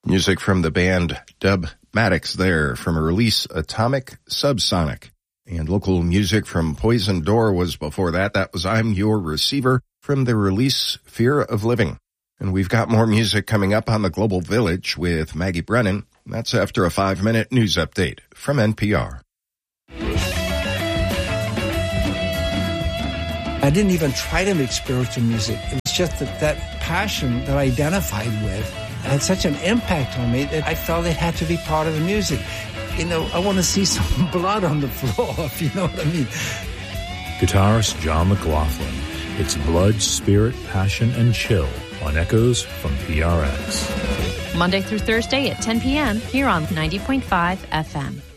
Music from the band Dubmatix there from a release Atomic Subsonic. And local music from Poison Door was before that. That was I'm Your Receiver from the release Fear of Living. And we've got more music coming up on the Global Village with Maggie Brennan. That's after a 5-minute news update from NPR. I didn't even try to make spiritual music. It was just that passion that I identified with had such an impact on me that I felt it had to be part of the music. You know, I want to see some blood on the floor, if you know what I mean. Guitarist John McLaughlin. It's Blood, Spirit, Passion, and Chill on Echoes from PRX. Monday through Thursday at 10 p.m. here on 90.5 FM.